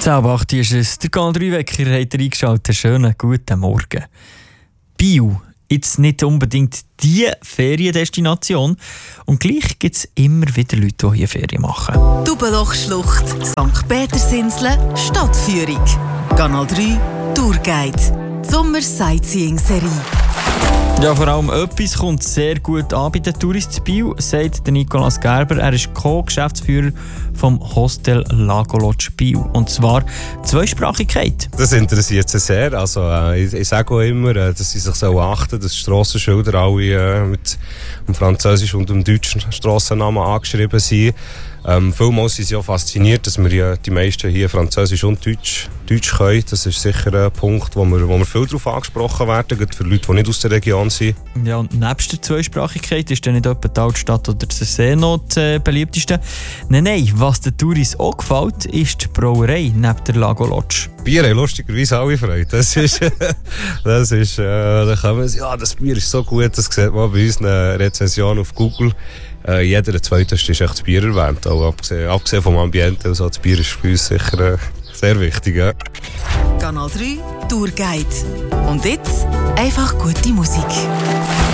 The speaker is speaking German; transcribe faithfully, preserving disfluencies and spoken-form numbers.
Halb acht ist es. Der Kanal drei Wecker hat eingeschaltet. Schönen guten Morgen. Biel, jetzt nicht unbedingt die Feriendestination. Und gleich gibt es immer wieder Leute, die hier Ferien machen. Dubelochschlucht, Sankt Petersinsel, Stadtführung. Kanal drei Tourguide. Die Sommer-Sightseeing-Serie. Ja, vor allem etwas kommt sehr gut an bei den Touristen Biel, sagt der Nicolas Gerber. Er ist Co-Geschäftsführer vom Hostel Lago Lodge Biel. Und zwar Zweisprachigkeit. Das interessiert sie sehr. Also, äh, ich, ich sage auch immer, äh, dass sie sich so achten, dass Strassenschilder alle äh, mit dem französischen und dem deutschen Strassennamen angeschrieben sind. Ähm, vielmals sind sie auch fasziniert, dass wir ja die meisten hier Französisch und Deutsch, Deutsch können. Das ist sicher ein Punkt, wo wir, wo wir viel darauf angesprochen werden, gerade für Leute, die nicht aus der Region sind. Ja, und nebst der Zweisprachigkeit ist dann nicht etwa die Altstadt oder der See noch das äh, beliebteste. Nein, nein, was den Touris auch gefällt, ist die Brauerei neben der Lago Lodge. Bier haben lustigerweise alle Freude. Das ist, das ist, äh, da kann man sagen, ja, das Bier ist so gut, das sieht man bei unseren Rezensionen auf Google. Äh, jeder zweite ist echt das Bier erwähnt, auch abgesehen, abgesehen vom Ambiente. Also das Bier ist für uns sicher äh, sehr wichtig. Ja. Kanal drei Tourguide. Und jetzt einfach gute Musik.